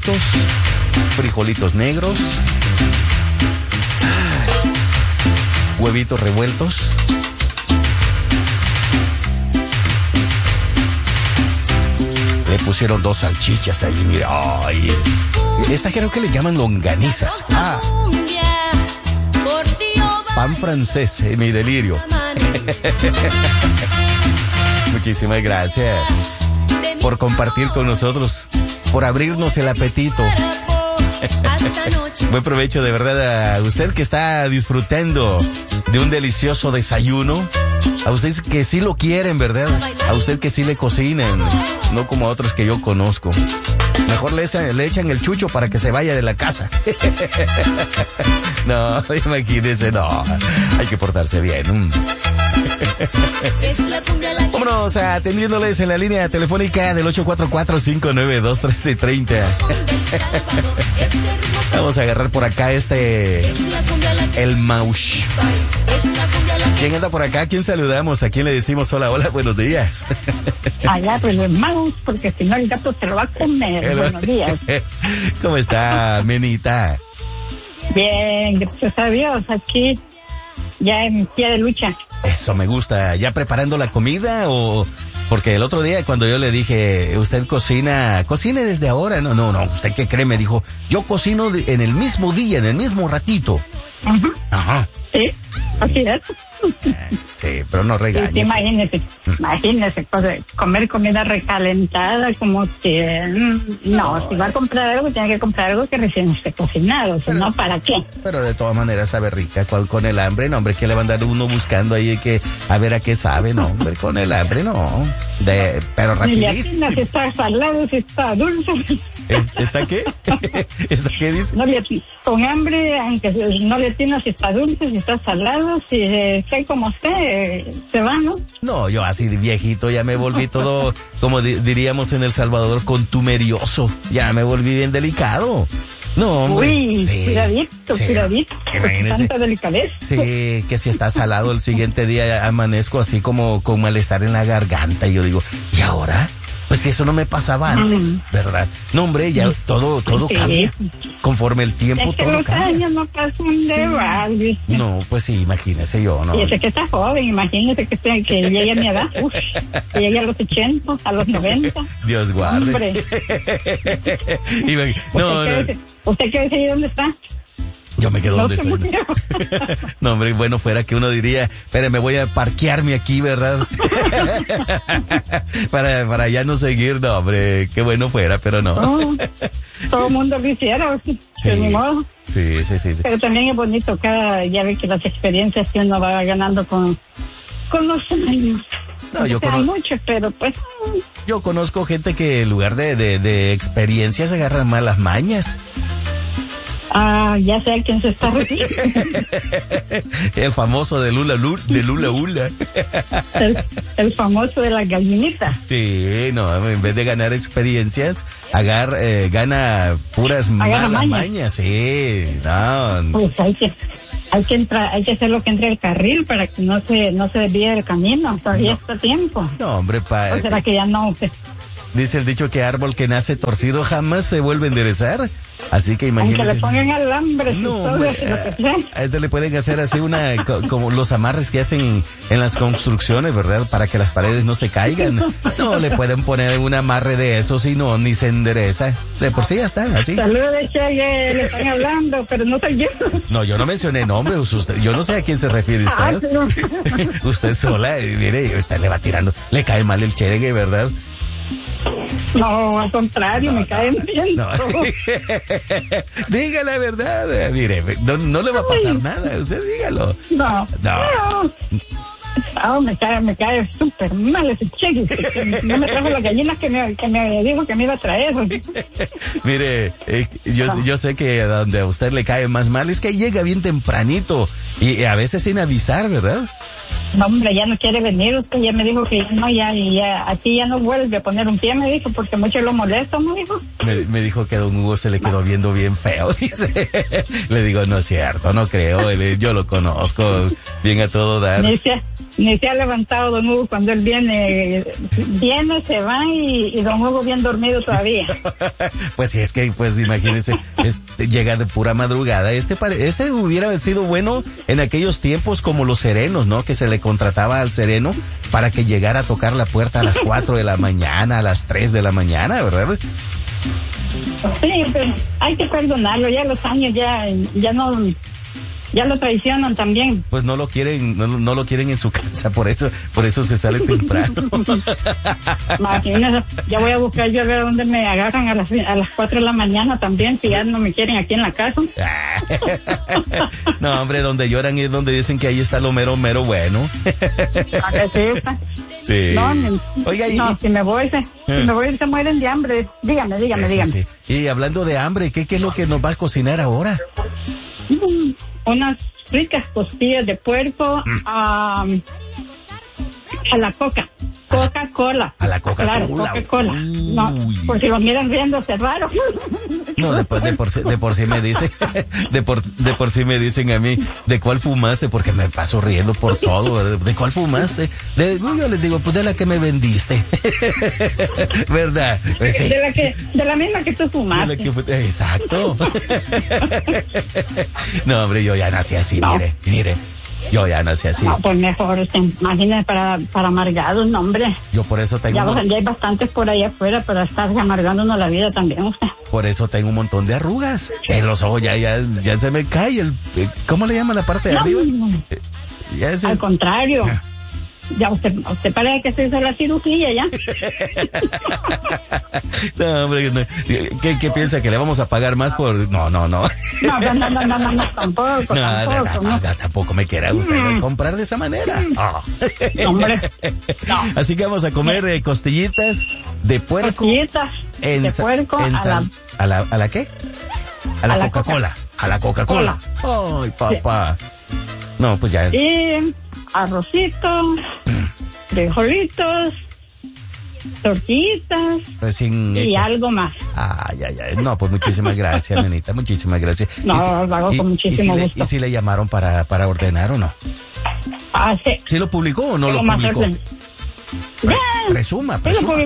fritos, frijolitos negros, huevitos revueltos. Le pusieron 2 salchichas ahí, mira. Ay, esta creo que le llaman longanizas. Pan francés, mi delirio. Muchísimas gracias por compartir con nosotros, por abrirnos el apetito. Buen provecho de verdad a usted que está disfrutando de un delicioso desayuno. A ustedes que sí lo quieren, ¿verdad? A usted que sí le cocinan, no como a otros que yo conozco. Mejor le echan el chucho para que se vaya de la casa. No, imagínense, no. Hay que portarse bien. Vámonos atendiéndoles en la línea telefónica del 844-592-1330. Vamos a agarrar por acá el Maush. ¿Quién anda por acá? ¿A quién saludamos? ¿A quién le decimos hola, hola, buenos días? Allá, pues el Mouse, porque si no el gato se lo va a comer. Buenos días. ¿Cómo está, Menita? Bien, gracias a Dios, aquí ya en pie de lucha. Eso me gusta. ¿Ya preparando la comida o...? Porque el otro día cuando yo le dije, usted cocine desde ahora. No, ¿usted qué cree? Me dijo, yo cocino en el mismo día, en el mismo ratito. Uh-huh. Ajá. Sí, así es. Sí, pero no regañe. Sí, imagínese, pues, comer comida recalentada, como que, no, si va a comprar algo, tiene que comprar algo que recién esté cocinado, si no, ¿para qué? Pero de todas maneras sabe rica, con el hambre, no, hombre, que le va a andar uno buscando ahí que, a ver a qué sabe, no, hombre, con el hambre, no, pero rapidísimo. Si está salado, si está dulce. ¿Está qué? ¿Está qué dice? No con hambre, aunque no le atinas si está dulce, si está salado, si sé como sé, se va, ¿no? No, yo así de viejito ya me volví todo, como diríamos en El Salvador, contumerioso. Ya me volví bien delicado. No, hombre. Uy, sí, cuidadito. Imagínese. Tanta delicadeza. Sí, que si está salado el siguiente día amanezco así como con malestar en la garganta y yo digo, ¿y ahora? Pues si eso no me pasaba antes, ¿verdad? No, hombre, ya todo cambia. Conforme el tiempo, todo los cambia. Años no pasan de balde. No, pues sí, imagínese yo, ¿no? Y ese que está joven, imagínese que llegue a mi edad, que llegue a los 80, a los 90. Dios guarde. Hombre. ¿Usted qué dice ahí dónde está? Yo me quedo donde estoy. No, hombre, bueno, fuera que uno diría, espere, me voy a parquearme aquí, ¿verdad? para ya no seguir, no, hombre, qué bueno fuera, pero no. Todo el mundo lo hiciera, sí. De mi modo. Sí. Pero también es bonito, ya ve que las experiencias que uno va ganando con los años. No, yo mucho, pero pues... Yo conozco gente que en lugar de experiencias agarran malas mañas. Ya sé a quién se está refiriendo. El famoso de Lula Ula. El famoso de la gallinita. Sí, no, en vez de ganar experiencias, gana puras malas mañas. Sí, no. Pues hay que hacer lo que entre el carril para que no se desvíe el camino. Todavía está tiempo. No, hombre, ¿O será que ya no? Dice el dicho que árbol que nace torcido jamás se vuelve a enderezar. Así que imagínese. Aunque le pongan alambre. No, a este le pueden hacer así como los amarres que hacen en las construcciones, ¿verdad? Para que las paredes no se caigan. No le pueden poner un amarre de eso, si no, ni se endereza. De por sí ya está, así. Saludos, Che, le están hablando, pero no soy yo. No, yo no mencioné nombres, yo no sé a quién se refiere usted. Usted sola, mire, usted le va tirando, le cae mal el cheregue, ¿verdad? No, al contrario, me caen bien. No. Diga la verdad, mire, no le va a pasar nada, usted dígalo. No, me cae súper mal ese cheque. No me trajo las gallinas que me dijo que me iba a traer. Mire, yo sé que a donde a usted le cae más mal es que llega bien tempranito y a veces sin avisar, ¿verdad? No, hombre, ya no quiere venir. Usted ya me dijo que no, ya, así ya no vuelve a poner un pie, me dijo, porque mucho lo molesto, me dijo. Me dijo que don Hugo se le quedó viendo bien feo, dice. Le digo, no es cierto, no creo, yo lo conozco bien a todo dar. Ni se ha levantado don Hugo cuando él viene, se va y don Hugo bien dormido todavía. Pues sí, es que, pues imagínense, llega de pura madrugada. Este hubiera sido bueno en aquellos tiempos como los serenos, ¿no? Que se le contrataba al sereno para que llegara a tocar la puerta a las 4 de la mañana, a las 3 de la mañana, ¿verdad? Sí, pero hay que perdonarlo, ya los años ya lo traicionan también. Pues no lo quieren, no lo quieren en su casa, por eso se sale temprano. Imagínate, ya voy a buscar yo a ver dónde me agarran a las 4 de la mañana también, si ya no me quieren aquí en la casa. No, hombre, donde lloran es donde dicen que ahí está lo mero bueno. ¿A que sí? No, oiga, si me voy se mueren de hambre. Dígame. Sí. Y hablando de hambre, ¿qué es lo que nos va a cocinar ahora? Unas ricas costillas de puerco a la Coca-Cola. A la Coca-Cola. Claro, Coca-Cola. No, por si lo miran riéndose raro. No, de por sí me dice, de por sí me dicen a mí, ¿de cuál fumaste? Porque me paso riendo por todo. ¿De cuál fumaste? Yo les digo, pues de la que me vendiste. ¿Verdad? Pues sí. De la misma que tú fumaste. Exacto. No, hombre, yo ya nací así, no. Mire. Yo ya nací así. No, pues mejor, imagínate para amargados, no, hombre. Yo por eso tengo... Ya hay bastantes por ahí afuera para estar amargándonos la vida también, usted. Por eso tengo un montón de arrugas. En los ojos ya se me cae ¿cómo le llama la parte de arriba? Al contrario. Ya usted parece que se hizo la cirugía ya. No, hombre, no. ¿Qué piensa? ¿Que le vamos a pagar más por...? No. No, tampoco. Tampoco me quiera usted comprar de esa manera. No, hombre, no. Así que vamos a comer costillitas de puerco. Costillitas de puerco ¿A la qué? A la Coca-Cola. A la Coca-Cola. Ay, papá. Sí. No, pues ya. Y arrocito, frijolitos, tortillitas y algo más. Ay. No, pues muchísimas gracias, nenita, muchísimas gracias. No, lo hago con muchísimo gusto. ¿Y si le llamaron para ordenar o no? Sí. ¿Sí lo publicó o no lo publicó? Presuma.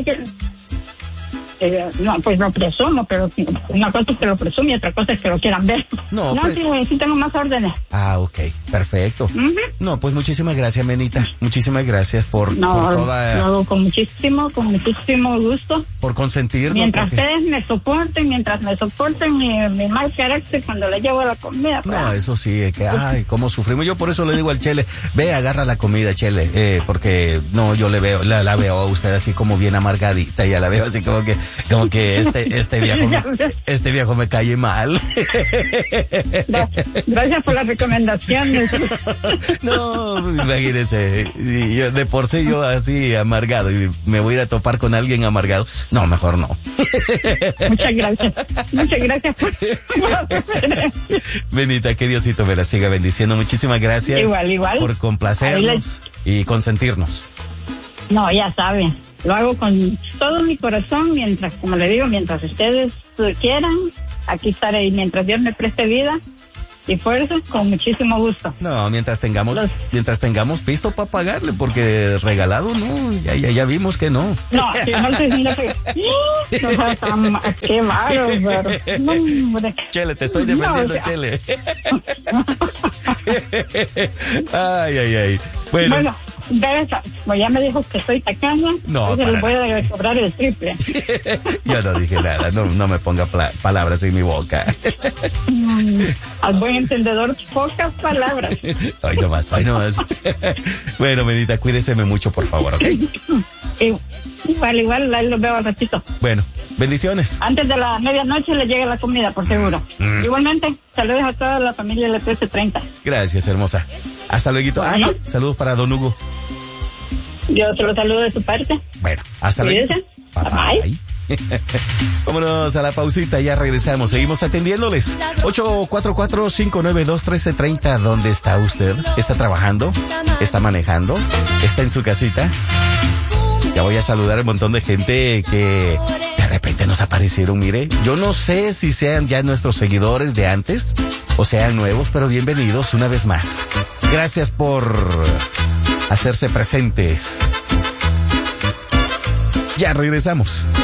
No, pues lo presumo, pero una cosa es que lo presume y otra cosa es que lo quieran ver. No, sí tengo más órdenes. Ok, perfecto. No, pues muchísimas gracias, Menita. Muchísimas gracias por toda... Lo hago con muchísimo gusto. Por consentirnos. Mientras me soporten mi mal carácter cuando le llevo la comida. No, eso sí, es que, cómo sufrimos. Yo por eso le digo al Chele, ve, agarra la comida, Chele, porque no, yo la veo a usted así como bien amargadita, ya la veo así como que este viejo me cae mal. Gracias por las recomendaciones. No, imagínese, de por sí yo así amargado y me voy a ir a topar con alguien amargado. No, mejor no. Muchas gracias por Benita, que Diosito me la siga bendiciendo. Muchísimas gracias. Igual. Por complacernos y consentirnos. No, ya saben, lo hago con todo mi corazón, mientras ustedes quieran, aquí estaré, y mientras Dios me preste vida y fuerza, con muchísimo gusto. No, mientras tengamos pisto para pagarle, porque regalado no, ya vimos que no. No, si no te diciendo que qué malo, pero no, hombre. Chele, te estoy defendiendo, Chele. Ay. Bueno, pues ya me dijo que soy tacaña, entonces les voy a cobrar el triple. Yo no dije nada, no me ponga palabras en mi boca. Al buen entendedor, pocas palabras. Ay, no más. Bueno, Benita, cuídeseme mucho, por favor, ¿ok? Igual, ahí los veo al ratito. Bueno, bendiciones. Antes de la medianoche le llega la comida, por seguro. Igualmente, saludos a toda la familia LP30. Gracias, hermosa. Hasta luego. Saludos para don Hugo. Yo te lo saludo de su parte. Bueno, hasta luego. Bye. Vámonos a la pausita, ya regresamos. Seguimos atendiéndoles. 844-592-1330. ¿Dónde está usted? ¿Está trabajando? ¿Está manejando? ¿Está en su casita? Ya voy a saludar a un montón de gente que de repente nos aparecieron. Mire, yo no sé si sean ya nuestros seguidores de antes o sean nuevos, pero bienvenidos una vez más. Gracias por hacerse presentes. Ya regresamos.